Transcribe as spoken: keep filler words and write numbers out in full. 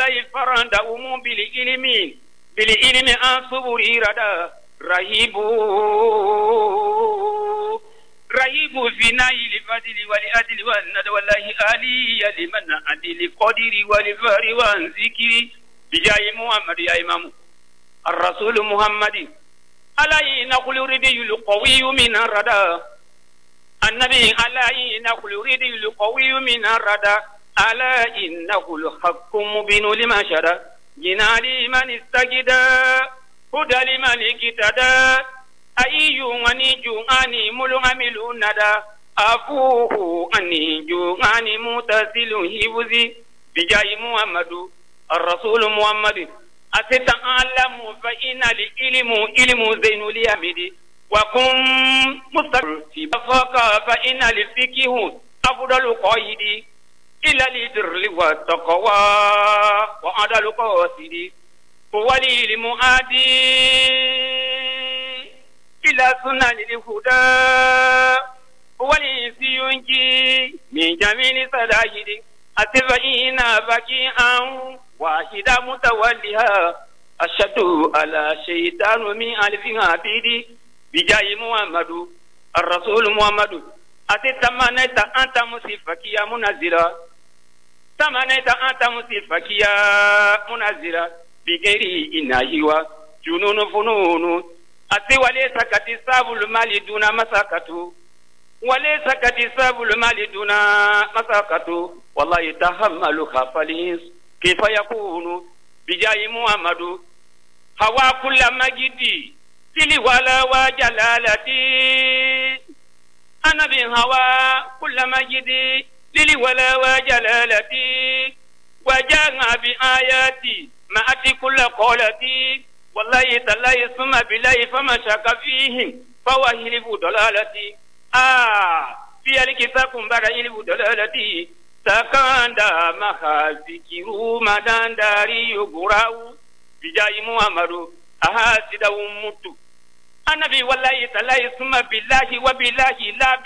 wallahi faranda umu bil ilmi bil ilmi ansuburi rada rahibu rahibu finayi li fadli wal adli wan nad wallahi ali liman adli qadiri wal fari wan zikri bijayi muhammad ya imam الرسول محمد علي نقول ردي القوي من الردى النبي علي نقول ردي القوي من الردى ألا إنه الحق مبين لما شرع جنالي من استجدى هدى لمن اقتدى أي أني جواني ملعمل ندى أفوه أني جواني متصل هبزي بجاي محمد الرسول محمد أتتعلم فإن العلم علم زين اليمين وكن مستقر في فقه فإن الفقه أفضل قائد إلى البر والتقوى وعدل قاصد هو المؤدي إلى سنن الهدى هو الذي ينجي من جميع صلاحه أتفإن بكيئا واحدة متوليها أشهد على شيطان من ألف عبيد بجاي محمد الرسول محمد أتتمنيت أنت مصفك يا منزلا تمنيت أنت مصفك يا منزلا بغير إناهوا جنون فنون أتي وليس كتساب المال دون مساكته وليس كتساب المال دون مساكته والله تحمل خفليس كيف يكون بجاي محمد هوا كل مجدي تلي ولا وجلالتي أنا بهوا كل مجدي تلي ولا وجلالتي وجاء بآياتي ما أتي كل قولتي والله تالله ثم بالله فما شك فيهم فوهل ضلالتي آه في الكتاب بعد إلف ضلالتي sakanda mahazikiru madandari yugurau bijai muhammadu ahasida umutu anabi wallahi talahi summa billahi wa billahi la